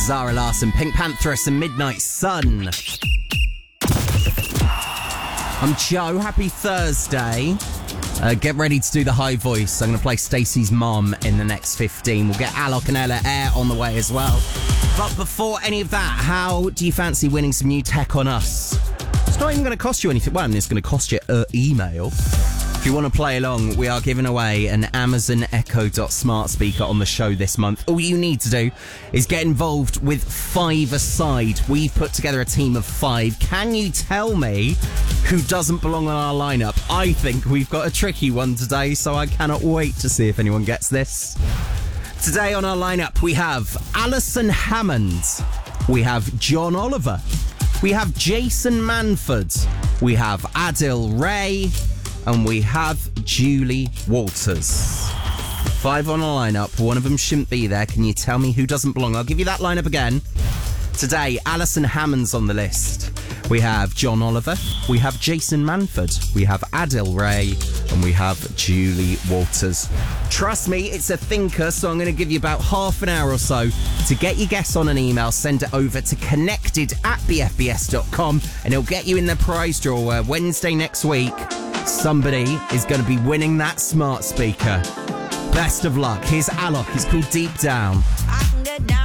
Zara Larsson, Pink Pantheress and Midnight Sun. I'm Joe. Happy Thursday. Get ready to do the high voice. I'm going to play Stacey's mom in the next 15. We'll get Alok and Ella Air on the way as well. But before any of that, how do you fancy winning some new tech on us? It's not even going to cost you anything. Well, it's going to cost you an email. If you want to play along, we are giving away an Amazon Echo Dot smart speaker on the show this month. All you need to do is get involved with 5-a-side. We've put together a team of 5. Can you tell me who doesn't belong on our lineup? I think we've got a tricky one today, so I cannot wait to see if anyone gets this. Today on our lineup, we have Alison Hammond. We have John Oliver. We have Jason Manford. We have Adil Ray. And we have Julie Walters. 5 on a lineup. One of them shouldn't be there. Can you tell me who doesn't belong? I'll give you that lineup again. Today, Alison Hammond's on the list. We have John Oliver. We have Jason Manford. We have Adil Ray. And we have Julie Walters. Trust me, it's a thinker, so I'm going to give you about half an hour or so to get your guess on an email. Send it over to connected@bfbs.com and it'll get you in the prize draw where Wednesday next week somebody is going to be winning that smart speaker. Best of luck. Here's Alok. It's called Deep Down. I can get down.